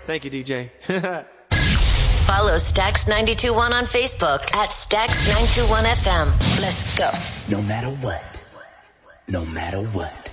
Thank you, DJ. Follow Stax 92.1 on Facebook at Stax 92.1 FM. Let's go. No matter what. No matter what.